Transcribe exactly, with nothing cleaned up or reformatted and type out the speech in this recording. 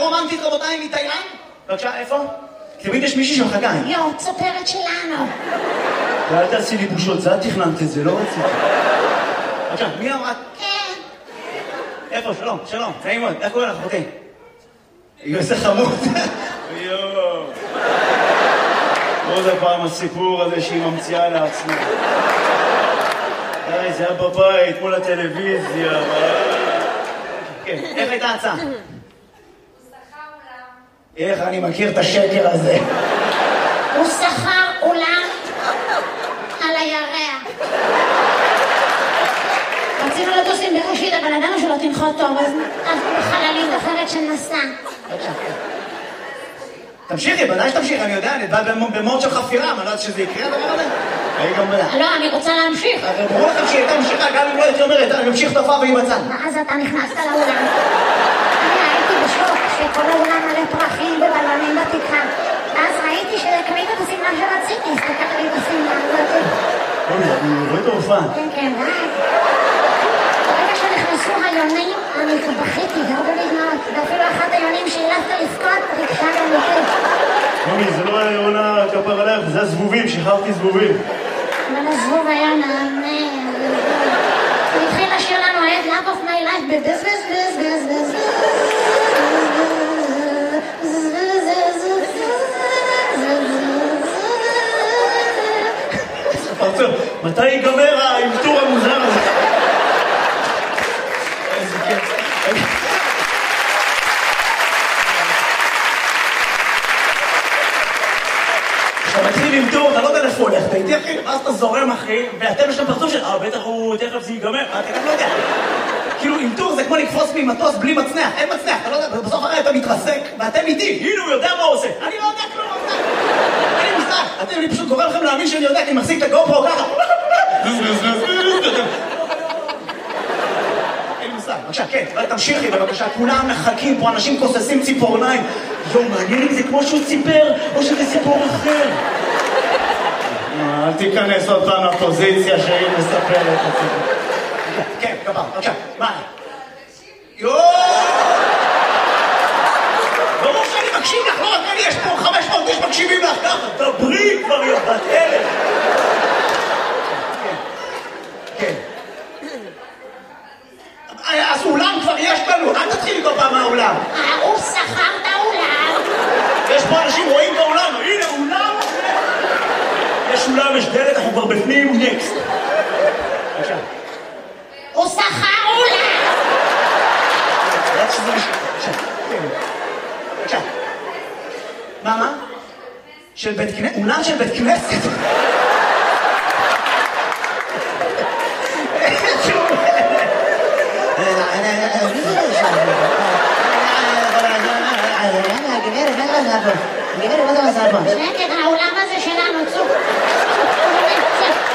רומנטית, רבותיי, מתאילנד? בבקשה, איפה? תמיד יש מישהי שמחכה. יו, צופרת שלנו. ואל תעשי לי בושות, זה את תכננת את זה, לא רציתי. בבקשה, מי אמרת? כן. איפה? שלום, שלום, נעים מאוד, איך קוראים לך, אחותי? איזה חמוד. יואו. עוד הפעם הסיפור הזה שהיא ממציאה לעצמה. די, זה היה בבית, מול הטלוויזיה. כן, איך הייתה ההצעה? הוא שכר אולם. איך אני מכיר את השקר הזה? הוא שכר אולם על הירח. רצינו לטוס עם בראשית, אבל ידענו שלא תנחות טוב, אז נתנו בחללית אחרת שנסע. תמשיכי, בוודאי שתמשיכי, אני יודע, אני בא במוד של חפירה, אני לא יודעת שזה יקרה הדבר הזה. היי גם בלה. לא, אני רוצה להמשיך. הרי ברור לכם שהיא הייתה ממשיכה, גם אם לא הייתי אומרת, אני ממשיך תופעה והיא בצד. ואז אתה נכנסת לאולם. אני הייתי בשוק שכל האולם מלא פרחים ובלונים בתקרה. ואז ראיתי שקנית את השמלה שרציתי, הסתכלתי בשמלה הזאת. אוי, אני רואה את ההופעה. כן, כן, ואז. ברגע שנכנסו היונים, אני בכיתי, גרדו לי דמעות. ואפילו אחת היונים שהילפת לבכות, ריגשה גם אותי. מומי, זה לא היה עונה כפר עליך, זה הזבובים, שחררתי זבובים. אבל הזבוב היה נענה. הוא התחיל לשיר לנו את Love of my life בבז בז בז בז בז פרצוף, מתי ייגמר האלתור המוזר הזה? איזה כיף. כשאתה מתחיל למתור, אתה לא יודע איפה הולך, אתה איתי אחי, ואז אתה זורם אחי, ואתם יש שם פרצוף של, אה, בטח הוא, תכף זה ייגמר, אתה גם לא יודע. כאילו, אלתור זה כמו לקפוץ ממטוס בלי מצנח, אין מצנח, אתה לא יודע, בסוף הרי אתה מתרסק, ואתם איתי, הנה הוא יודע מה הוא עושה. אני לא יודע כלום, אין לי מושג. אתם, אני פשוט גורם לכם להאמין שאני יודע, כי אני מחזיק את הגופרו ככה. אין לי מושג. בבקשה, כן, תמשיכי בבקשה, כולם מחכים פה, אנשים כוססים ציפורניים. יום, מעניין אם זה כמו שהוא ציפר, או שזה סיפור אחר. אל תיכנס עוד פעם לפוזיציה שהיא מספרת את הסיפור. כן, גבר, בבקשה, מה? יואו! ברור שאני מקשיב לך, לא רק אני, יש פה חמש מאות איש מקשיבים לך ככה. דברי כבר יא בת אלף. כן. אז אולם כבר יש לנו, אל תתחיל איתו פעם מהאולם. הוא שכר את האולם. יש פה אנשים רואים באולם, הנה אולם. יש אולם, יש דלת, אנחנו כבר בפנים, נקסט. בבקשה. הוא שכר אולם. בבקשה. מה, מה? של בית כנסת? אולם של בית כנסת? שקט, האולם הזה שלנו, צוק.